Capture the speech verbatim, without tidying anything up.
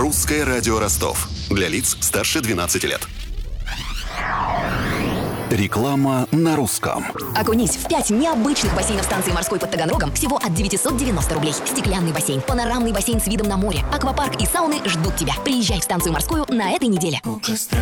Русское радио Ростов. Для лиц старше двенадцати лет. Реклама на русском. Окунись в пять необычных бассейнов станции морской под Таганрогом всего от девятьсот девяносто рублей. Стеклянный бассейн, панорамный бассейн с видом на море, аквапарк и сауны ждут тебя. Приезжай в станцию морскую на этой неделе.